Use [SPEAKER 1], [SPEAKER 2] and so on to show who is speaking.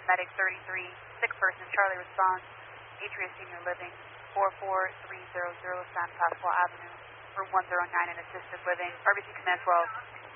[SPEAKER 1] Medic 33, sick person, Charlie response, Atria Senior Living, 44300 San Pasqual Avenue, room 109 in assisted living, RBC Command 12.